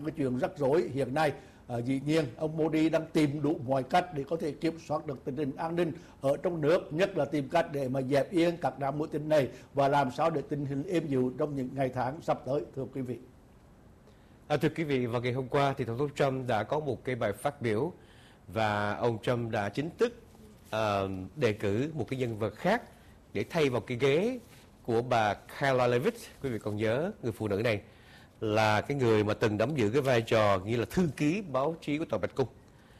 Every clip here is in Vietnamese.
Cái chuyện rắc rối hiện nay, dĩ nhiên ông Modi đang tìm đủ mọi cách để có thể kiểm soát được tình hình an ninh ở trong nước, nhất là tìm cách để mà dẹp yên các đám mũi tên này và làm sao để tình hình êm dịu trong những ngày tháng sắp tới, thưa quý vị. Thưa quý vị, vào ngày hôm qua thì Tổng thống Trump đã có một cái bài phát biểu và ông Trump đã chính thức đề cử một cái nhân vật khác để thay vào cái ghế của bà Kaila Levitt. Quý vị còn nhớ người phụ nữ này là cái người mà từng nắm giữ cái vai trò như là thư ký báo chí của Tòa Bạch Cung.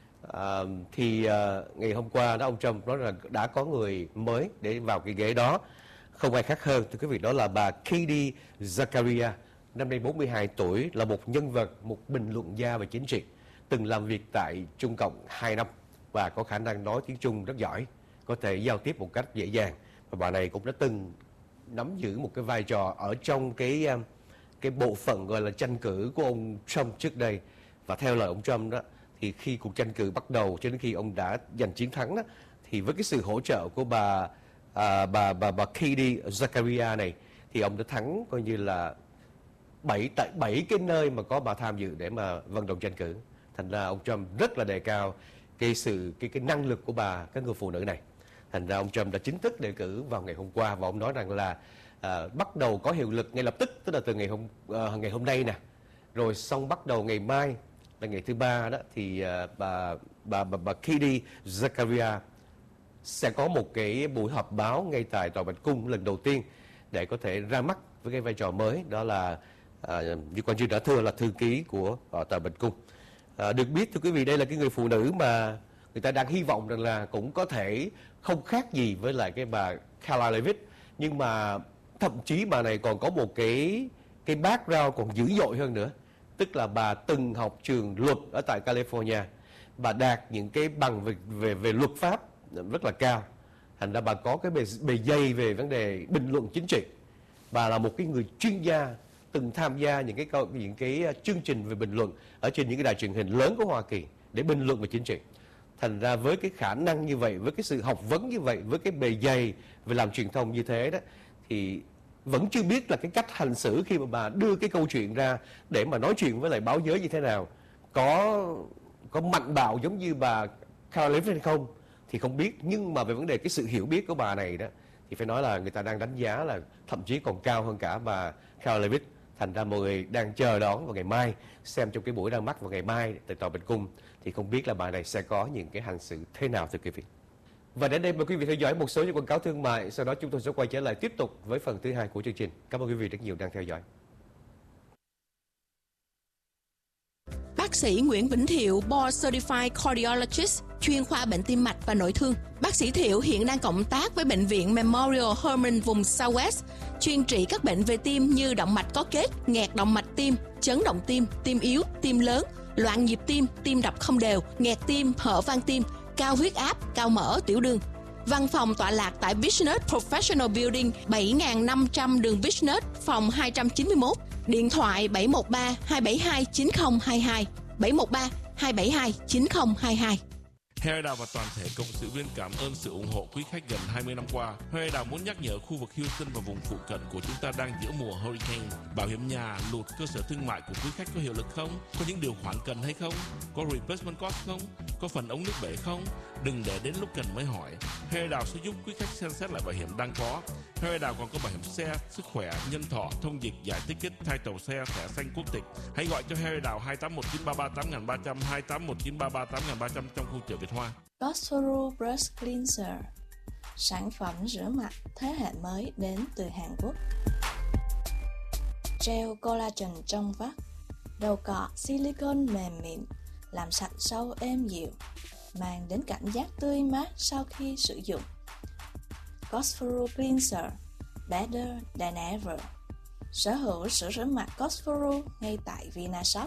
Ngày hôm qua đó, ông Trump nói là đã có người mới để vào cái ghế đó, không ai khác hơn, thưa quý vị, đó là bà Katie Zakaria, năm nay 42 tuổi, là một nhân vật, một bình luận gia về chính trị, từng làm việc tại Trung Cộng 2 năm và có khả năng nói tiếng Trung rất giỏi, có thể giao tiếp một cách dễ dàng. Và bà này cũng đã từng nắm giữ một cái vai trò ở trong cái bộ phận gọi là tranh cử của ông Trump trước đây. Và theo lời ông Trump đó, thì khi cuộc tranh cử bắt đầu cho đến khi ông đã giành chiến thắng đó, thì với cái sự hỗ trợ của bà Katie Zakaria này, thì ông đã thắng coi như là 7 cái nơi mà có bà tham dự để mà vận động tranh cử. Thành ra ông Trump rất là đề cao cái năng lực của cái người phụ nữ này. Thành ra ông Trump đã chính thức đề cử vào ngày hôm qua và ông nói rằng là bắt đầu có hiệu lực ngay lập tức, tức là từ ngày hôm nay nè, rồi xong bắt đầu ngày mai là ngày thứ ba đó, thì bà Katie Zakaria sẽ có một cái buổi họp báo ngay tại Tòa Bạch Cung lần đầu tiên để có thể ra mắt với cái vai trò mới, đó là như quan chức đã thưa là thư ký của Tòa Bạch Cung. Được biết thưa quý vị, đây là cái người phụ nữ mà người ta đang hy vọng rằng là cũng có thể không khác gì với lại cái bà Kaila Levitt, nhưng mà thậm chí bà này còn có một cái background còn dữ dội hơn nữa, tức là bà từng học trường luật ở tại California, bà đạt những cái bằng về luật pháp rất là cao, thành ra bà có cái bề dày về vấn đề bình luận chính trị. Bà là một cái người chuyên gia từng tham gia những cái chương trình về bình luận ở trên những cái đài truyền hình lớn của Hoa Kỳ để bình luận về chính trị. Thành ra với cái khả năng như vậy, với cái sự học vấn như vậy, với cái bề dày về làm truyền thông như thế đó, thì vẫn chưa biết là cái cách hành xử khi mà bà đưa cái câu chuyện ra để mà nói chuyện với lại báo giới như thế nào. Có mạnh bạo giống như bà Kaila Levitt hay không thì không biết, nhưng mà về vấn đề cái sự hiểu biết của bà này đó thì phải nói là người ta đang đánh giá là thậm chí còn cao hơn cả bà Kaila Levitt. Thành ra mọi người đang chờ đón vào ngày mai, xem trong cái buổi ra mắt vào ngày mai tại Tòa Bạch Cung thì không biết là bà này sẽ có những cái hành xử thế nào thưa quý vị. Và đến đây mời quý vị theo dõi một số những quảng cáo thương mại, sau đó chúng tôi sẽ quay trở lại tiếp tục với phần thứ hai của chương trình. Cảm ơn quý vị rất nhiều đang theo dõi. Bác sĩ Nguyễn Vĩnh Thiệu, Board Certified Cardiologist, chuyên khoa bệnh tim mạch và nội thương. Bác sĩ Thiệu hiện đang cộng tác với Bệnh viện Memorial Hermann vùng Southwest, chuyên trị các bệnh về tim như động mạch có kết, nghẹt động mạch tim, chấn động tim, tim yếu, tim lớn, loạn nhịp tim, tim đập không đều, nghẹt tim, hở van tim, cao huyết áp, cao mỡ, tiểu đường. Văn phòng tọa lạc tại Business Professional Building 7500 đường Business, phòng 291. Điện thoại 713 272 9022, 713 272 9022. Harry Đào và toàn thể cộng sự viên cảm ơn sự ủng hộ quý khách gần 20 năm qua. Harry Đào muốn nhắc nhở khu vực Houston và vùng phụ cận của chúng ta đang giữa mùa hurricane. Bảo hiểm nhà, lụt, cơ sở thương mại của quý khách có hiệu lực không? Có những điều khoản cần hay không? Có replacement cost không? Có phần ống nước bể không? Đừng để đến lúc cần mới hỏi. Harry Đào sẽ giúp quý khách xem xét lại bảo hiểm đang có. Harry Đào còn có bảo hiểm xe, sức khỏe, nhân thọ, thông dịch, giải ticket, thay tàu xe, thẻ xanh quốc tịch. Hãy gọi cho Harry Đào 2819338300, 2819338300 trong khu chợ Việt Hoa. Cosforo Brush Cleanser, sản phẩm rửa mặt thế hệ mới đến từ Hàn Quốc. Gel collagen trong vắt, đầu cọ silicone mềm mịn, làm sạch sâu êm dịu, mang đến cảm giác tươi mát sau khi sử dụng. Cosforo Cleanser, better than ever. Sở hữu sữa rửa mặt Cosforo ngay tại Vinashop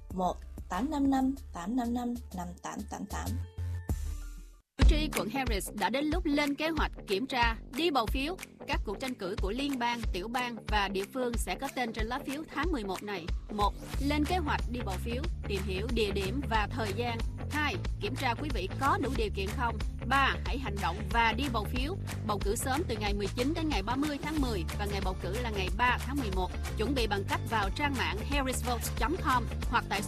1-855-855-5888. Cử tri quận Harris đã đến lúc lên kế hoạch kiểm tra, đi bầu phiếu. Các cuộc tranh cử của liên bang, tiểu bang và địa phương sẽ có tên trên lá phiếu tháng 11 này. 1. Lên kế hoạch đi bầu phiếu, tìm hiểu địa điểm và thời gian. 2. Kiểm tra quý vị có đủ điều kiện không. 3. Hãy hành động và đi bầu phiếu. Bầu cử sớm từ ngày 19 đến ngày 30 tháng 10 và ngày bầu cử là ngày 3 tháng 11. Chuẩn bị bằng cách vào trang mạng harrisvotes.com hoặc tại